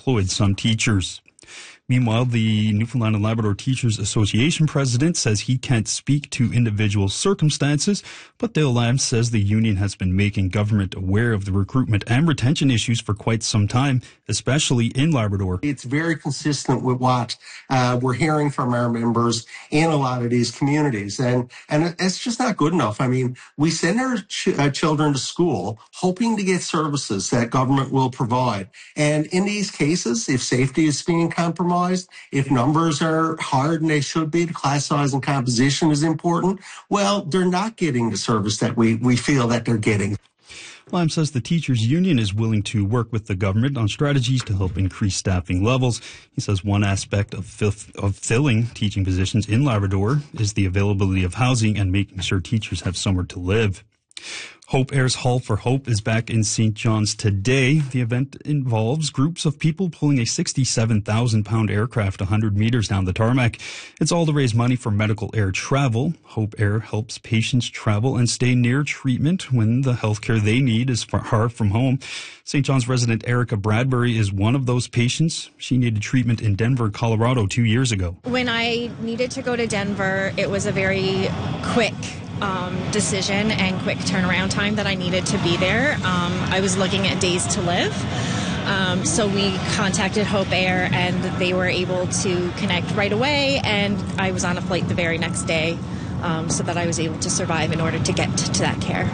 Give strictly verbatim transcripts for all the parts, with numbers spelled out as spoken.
employed some teachers. Meanwhile, the Newfoundland and Labrador Teachers Association president says he can't speak to individual circumstances, but Dale Lamb says the union has been making government aware of the recruitment and retention issues for quite some time, especially in Labrador. It's very consistent with what uh, we're hearing from our members in a lot of these communities, and and it's just not good enough. I mean, we send our ch- uh, children to school hoping to get services that government will provide, and in these cases, if safety is being compromised, if numbers are higher than they should be, the class size and composition is important, well, they're not getting the service that we, we feel that they're getting. Lamb says the teachers union is willing to work with the government on strategies to help increase staffing levels. He says one aspect of, fill- of filling teaching positions in Labrador is the availability of housing and making sure teachers have somewhere to live. Hope Air's Haul for Hope is back in Saint John's today. The event involves groups of people pulling a sixty-seven thousand pound aircraft one hundred meters down the tarmac. It's all to raise money for medical air travel. Hope Air helps patients travel and stay near treatment when the health care they need is far from home. Saint John's resident Erica Bradbury is one of those patients. She needed treatment in Denver, Colorado two years ago. When I needed to go to Denver, it was a very quick Um, decision and quick turnaround time that I needed to be there. Um, I was looking at days to live. Um, so we contacted Hope Air and they were able to connect right away, and I was on a flight the very next day um, so that I was able to survive in order to get to, to that care.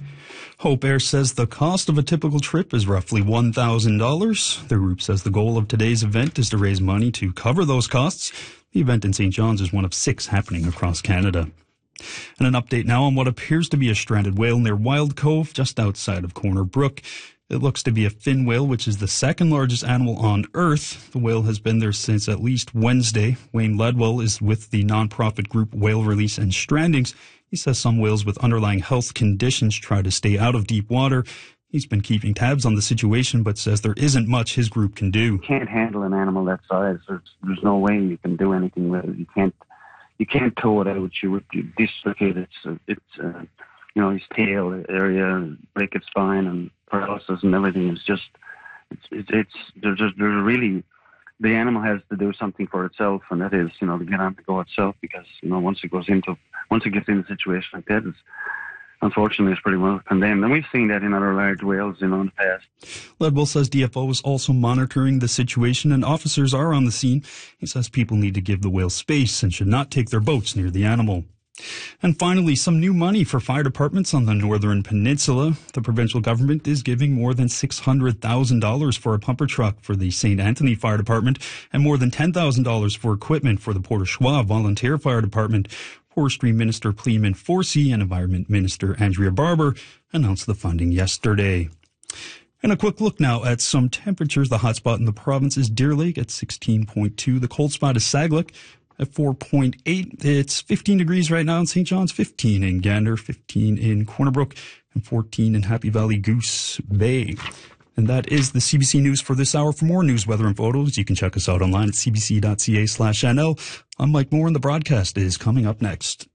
Hope Air says the cost of a typical trip is roughly one thousand dollars. The group says the goal of today's event is to raise money to cover those costs. The event in Saint John's is one of six happening across Canada. And an update now on what appears to be a stranded whale near Wild Cove, just outside of Corner Brook. It looks to be a fin whale, which is the second largest animal on Earth. The whale has been there since at least Wednesday. Wayne Ledwell is with the nonprofit group Whale Release and Strandings. He says some whales with underlying health conditions try to stay out of deep water. He's been keeping tabs on the situation, but says there isn't much his group can do. You can't handle an animal that size. There's, there's no way you can do anything with it. You can't. You can't tow it out. You would dislocate its, uh, its uh, you know, his tail area, break its spine, and paralysis and everything. It's just, it's, it's, it's there's just, there's really, the animal has to do something for itself, and that is, you know, to get on the go itself, because, you know, once it goes into, once it gets in a situation like that, it's, unfortunately, it's pretty well condemned. And we've seen that in other large whales, you know, in the past. Ledwell says D F O is also monitoring the situation and officers are on the scene. He says people need to give the whale space and should not take their boats near the animal. And finally, some new money for fire departments on the Northern Peninsula. The provincial government is giving more than six hundred thousand dollars for a pumper truck for the Saint Anthony Fire Department and more than ten thousand dollars for equipment for the Port au Choix Volunteer Fire Department. Forestry Minister Pleeman Forsey and Environment Minister Andrea Barber announced the funding yesterday. And a quick look now at some temperatures. The hot spot in the province is Deer Lake at sixteen point two. The cold spot is Saglec at four point eight. It's fifteen degrees right now in Saint John's, fifteen in Gander, fifteen in Corner Brook, and fourteen in Happy Valley Goose Bay. And that is the C B C News for this hour. For more news, weather, and photos, you can check us out online at cbc.ca slash NL. I'm Mike Moore, and the broadcast is coming up next.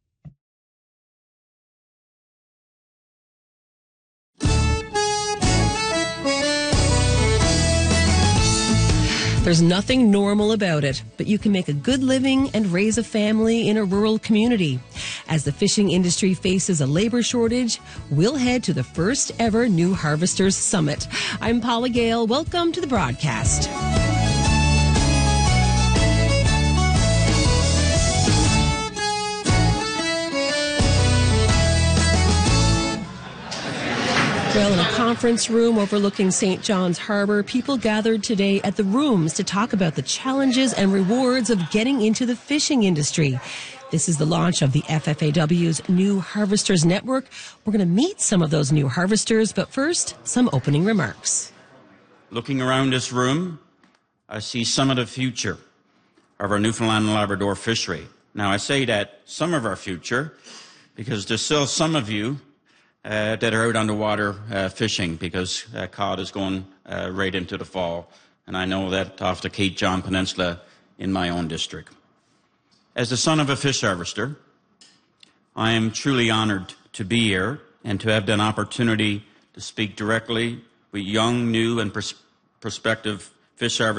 There's nothing normal about it, but you can make a good living and raise a family in a rural community. As the fishing industry faces a labor shortage, we'll head to the first ever New Harvesters Summit. I'm Paula Gale. Welcome to the broadcast. Well, in a conference room overlooking Saint John's Harbour, people gathered today at the Rooms to talk about the challenges and rewards of getting into the fishing industry. This is the launch of the F F A W's New Harvesters Network. We're going to meet some of those new harvesters, but first, some opening remarks. Looking around this room, I see some of the future of our Newfoundland and Labrador fishery. Now, I say that some of our future because there's still some of you Uh, that are out on the water uh, fishing, because uh, cod is going uh, right into the fall. And I know that off the Cape John Peninsula in my own district. As the son of a fish harvester, I am truly honored to be here and to have an opportunity to speak directly with young, new, and pers- prospective fish harvesters